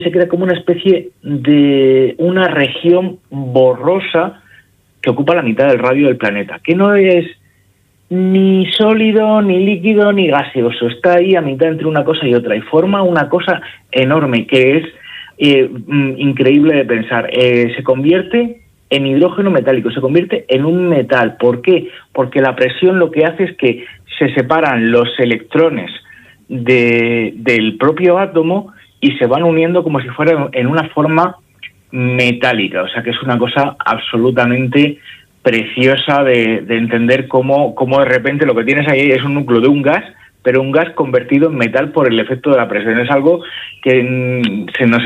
se crea como una especie de una región borrosa que ocupa la mitad del radio del planeta, que no es ni sólido, ni líquido, ni gaseoso. Está ahí a mitad entre una cosa y otra y forma una cosa enorme que es increíble de pensar. Se convierte en hidrógeno metálico, se convierte en un metal. ¿Por qué? Porque la presión lo que hace es que se separan los electrones del propio átomo y se van uniendo como si fuera en una forma metálica. O sea que es una cosa absolutamente preciosa de entender cómo de repente lo que tienes ahí es un núcleo de un gas, pero un gas convertido en metal por el efecto de la presión. Es algo que se nos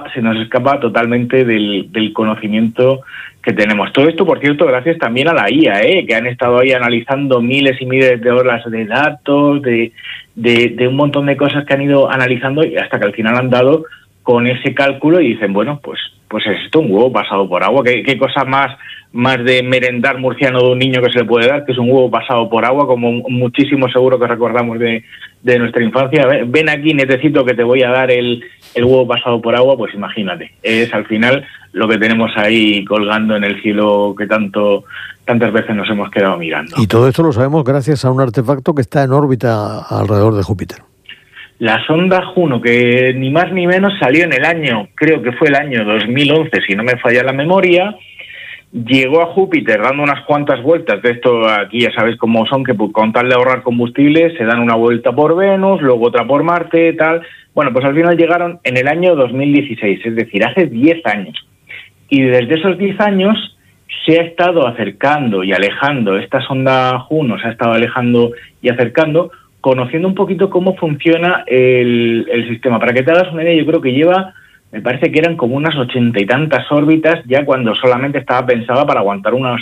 escapa totalmente del conocimiento que tenemos. Todo esto, por cierto, gracias también a la IA, que han estado ahí analizando miles y miles de horas de datos, de un montón de cosas que han ido analizando y hasta que al final han dado con ese cálculo y dicen, bueno, pues es esto, un huevo pasado por agua. ¿Qué cosa más de merendar murciano de un niño que se le puede dar, que es un huevo pasado por agua, como muchísimo seguro que recordamos de nuestra infancia? Ven aquí, netecito, que te voy a dar el huevo pasado por agua. Pues imagínate, es al final lo que tenemos ahí colgando en el cielo que tantas veces nos hemos quedado mirando. Y todo esto lo sabemos gracias a un artefacto que está en órbita alrededor de Júpiter. La sonda Juno, que ni más ni menos salió en el año, creo que fue el año 2011, si no me falla la memoria, llegó a Júpiter dando unas cuantas vueltas. De esto aquí ya sabéis cómo son, que con tal de ahorrar combustible se dan una vuelta por Venus, luego otra por Marte, tal. Bueno, pues al final llegaron en el año 2016, es decir, hace 10 años. Y desde esos 10 años se ha estado acercando y alejando, esta sonda Juno se ha estado alejando y acercando, conociendo un poquito cómo funciona el sistema. Para que te hagas una idea, yo creo que lleva, me parece que eran como unas 80 y tantas órbitas, ya cuando solamente estaba pensada para aguantar unas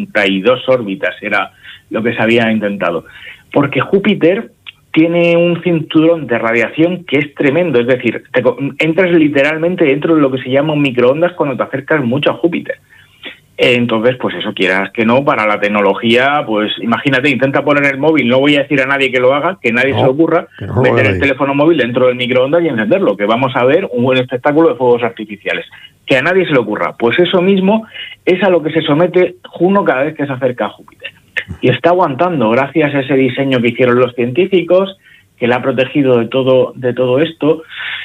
32 órbitas, era lo que se había intentado. Porque Júpiter tiene un cinturón de radiación que es tremendo, es decir, entras literalmente dentro de lo que se llama un microondas cuando te acercas mucho a Júpiter. Entonces, pues eso, quieras que no, para la tecnología, pues imagínate, intenta poner el móvil, no voy a decir a nadie que lo haga, que nadie se le ocurra, meter el teléfono móvil dentro del microondas y encenderlo, que vamos a ver un buen espectáculo de fuegos artificiales. Que a nadie se le ocurra. Pues eso mismo es a lo que se somete Juno cada vez que se acerca a Júpiter. Y está aguantando, gracias a ese diseño que hicieron los científicos, que la ha protegido de todo esto,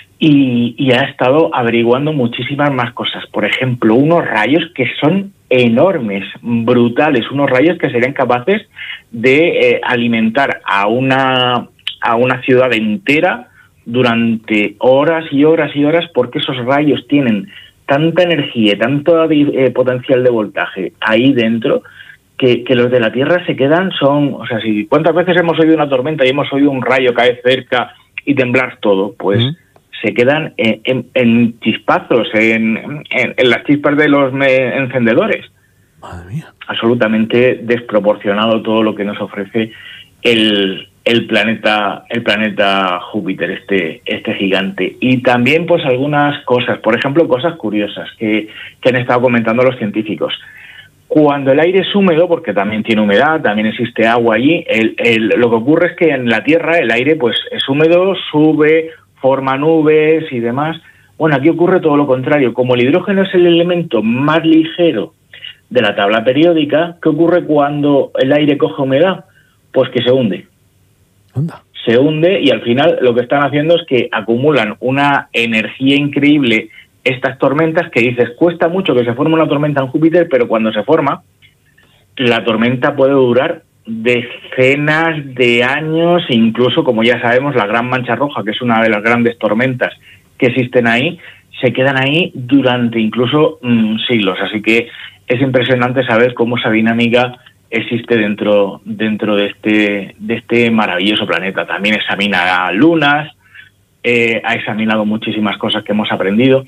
y ha estado averiguando muchísimas más cosas. Por ejemplo, unos rayos que son enormes, brutales, unos rayos que serían capaces de alimentar a una ciudad entera durante horas y horas y horas, porque esos rayos tienen tanta energía, tanto potencial de voltaje ahí dentro, que los de la Tierra se quedan, o sea, si ¿cuántas veces hemos oído una tormenta y hemos oído un rayo caer cerca y temblar todo? Pues se quedan en chispazos, en las chispas de los encendedores. Madre mía. Absolutamente desproporcionado todo lo que nos ofrece el planeta Júpiter, este gigante. Y también pues algunas cosas, por ejemplo, cosas curiosas que han estado comentando los científicos. Cuando el aire es húmedo, porque también tiene humedad, también existe agua allí, lo que ocurre es que en la Tierra el aire pues es húmedo, sube, forma nubes y demás. Bueno, aquí ocurre todo lo contrario. Como el hidrógeno es el elemento más ligero de la tabla periódica, ¿qué ocurre cuando el aire coge humedad? Pues que se hunde. Anda. Se hunde y al final lo que están haciendo es que acumulan una energía increíble estas tormentas, que dices, cuesta mucho que se forme una tormenta en Júpiter, pero cuando se forma, la tormenta puede durar decenas de años, incluso, como ya sabemos, la Gran Mancha Roja, que es una de las grandes tormentas que existen ahí, se quedan ahí durante incluso siglos. Así que es impresionante saber cómo esa dinámica existe dentro de este maravilloso planeta. También examina lunas, ha examinado muchísimas cosas que hemos aprendido.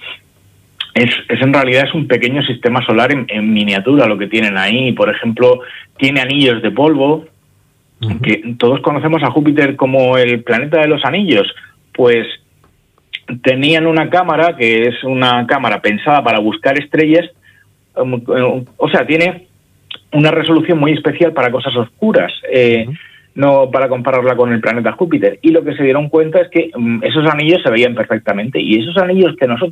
En realidad es un pequeño sistema solar en miniatura lo que tienen ahí. Por ejemplo, tiene anillos de polvo, que todos conocemos a Júpiter como el planeta de los anillos. Pues tenían una cámara, que es una cámara pensada para buscar estrellas, o sea, tiene una resolución muy especial para cosas oscuras. no para compararla con el planeta Júpiter. Y lo que se dieron cuenta es que esos anillos se veían perfectamente, y esos anillos que nosotros